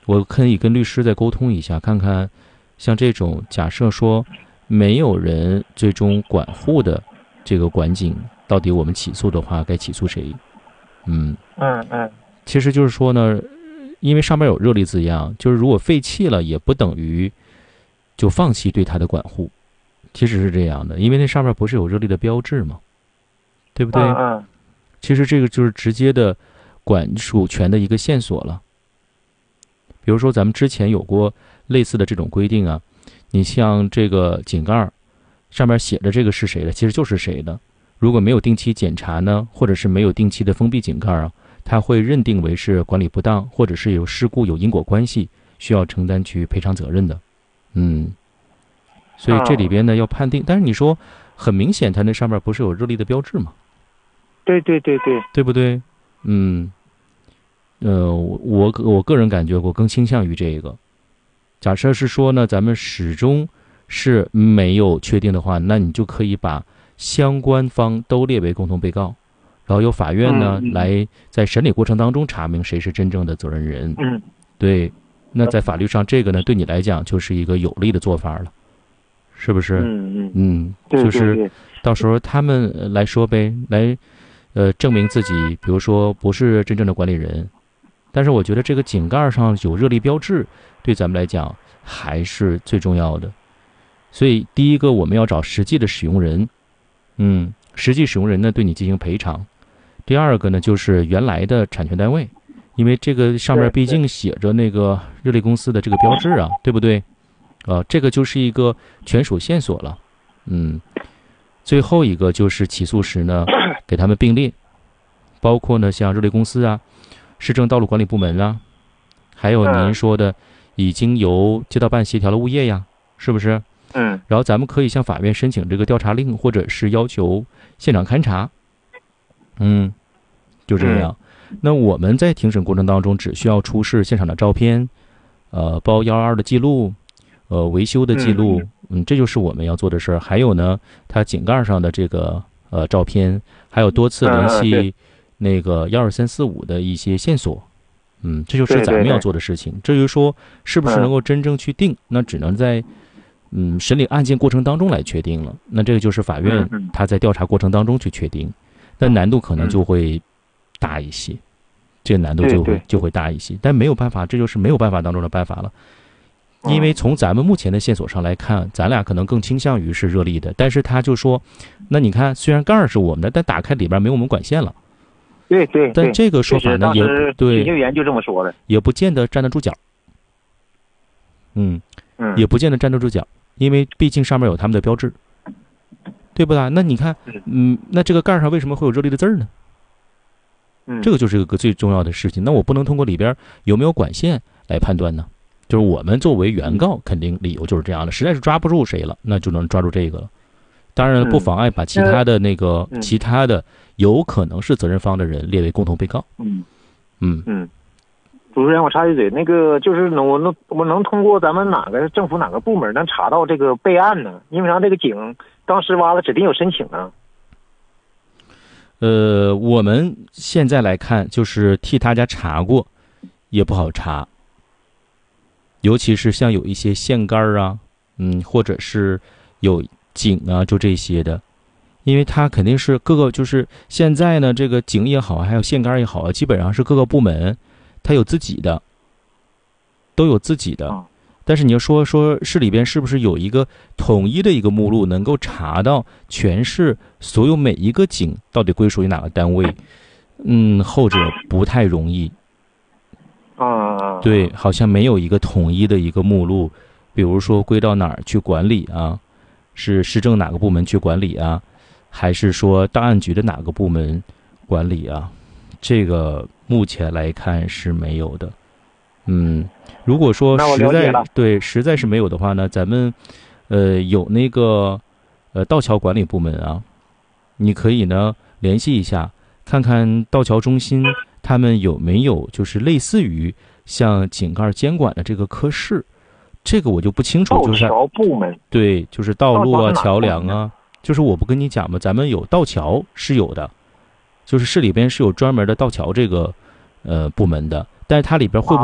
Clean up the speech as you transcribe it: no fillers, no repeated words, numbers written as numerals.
我可以跟律师再沟通一下，看看像这种假设说没有人最终管护的这个管井，到底我们起诉的话该起诉谁？其实就是说呢，因为上面有热力字样，就是如果废弃了也不等于就放弃对它的管护，其实是这样的，因为那上面不是有热力的标志吗？对不对？其实这个就是直接的管属权的一个线索了。比如说咱们之前有过类似的这种规定啊，你像这个井盖上面写着这个是谁的，其实就是谁的。如果没有定期检查呢，或者是没有定期的封闭井盖啊，它会认定为是管理不当，或者是有事故有因果关系，需要承担去赔偿责任的。所以这里边呢要判定，但是你说很明显它那上面不是有热力的标志吗？ 对， 对不对？我个人感觉我更倾向于这个。假设是说呢，咱们始终是没有确定的话，那你就可以把相关方都列为共同被告，然后由法院呢来在审理过程当中查明谁是真正的责任人。对，那在法律上这个呢对你来讲就是一个有利的做法了，是不是？就是到时候他们来说呗，来证明自己，比如说不是真正的管理人，但是我觉得这个井盖上有热力标志，对咱们来讲还是最重要的。所以第一个我们要找实际的使用人，实际使用人呢对你进行赔偿。第二个呢就是原来的产权单位，因为这个上面毕竟写着那个热力公司的这个标志啊，对不对？这个就是一个权属线索了。最后一个就是起诉时呢给他们并列，包括呢像热力公司啊、市政道路管理部门啊，还有您说的已经由街道办协调的物业呀，是不是？然后咱们可以向法院申请这个调查令，或者是要求现场勘查。就这样。那我们在庭审过程当中只需要出示现场的照片，包112的记录，维修的记录，这就是我们要做的事儿。还有呢，它井盖上的这个照片，还有多次联系那个12345的一些线索。这就是咱们要做的事情。至于说是不是能够真正去定，那只能在审理案件过程当中来确定了。那这个就是法院他在调查过程当中去确定，那难度可能就会大一些，这个难度就会大一些。但没有办法，这就是没有办法当中的办法了。因为从咱们目前的线索上来看，咱俩可能更倾向于是热力的，但是他就说，那你看虽然盖儿是我们的，但打开里边没有我们管线了。 对， 但这个说法呢，也对， 研究员就这么说的， 也不见得站得住脚。也不见得站得住脚，因为毕竟上面有他们的标志，对不对？那你看，那这个盖上为什么会有热力的字儿呢？这个就是一个最重要的事情。那我不能通过里边有没有管线来判断呢？就是我们作为原告，肯定理由就是这样的。实在是抓不住谁了，那就能抓住这个了。当然了，不妨碍把其他的其他的有可能是责任方的人列为共同被告。 主持人，我插一嘴，那个就是我能通过咱们哪个政府哪个部门能查到这个备案呢？因为啥这个井当时挖了指定有申请啊。 我们现在来看，就是替大家查过，也不好查。尤其是像有一些线杆啊，或者是有井啊，就这些的，因为它肯定是各个，就是现在呢，这个井也好，还有线杆也好，基本上是各个部门它有自己的，都有自己的。但是你要说市里边是不是有一个统一的一个目录，能够查到全市所有每一个井到底归属于哪个单位？后者不太容易。对，好像没有一个统一的一个目录，比如说归到哪儿去管理啊？是市政哪个部门去管理啊？还是说档案局的哪个部门管理啊？这个目前来看是没有的。如果说实在是没有的话呢，咱们有那个道桥管理部门啊，你可以呢联系一下，看看道桥中心他们有没有就是类似于像井盖监管的这个科室，这个我就不清楚。就是道桥部门， 对，就是道路啊、桥梁啊，就是我不跟你讲嘛，咱们有道桥是有的，就是市里边是有专门的道桥这个部门的，但是它里边会不